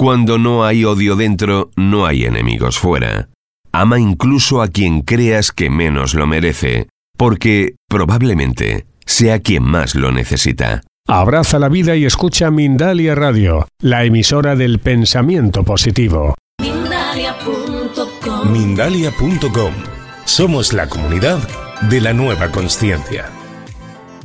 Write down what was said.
Cuando no hay odio dentro, no hay enemigos fuera. Ama incluso a quien creas que menos lo merece, porque probablemente sea quien más lo necesita. Abraza la vida y escucha Mindalia Radio, la emisora del pensamiento positivo. Mindalia.com. Somos la comunidad de la nueva consciencia.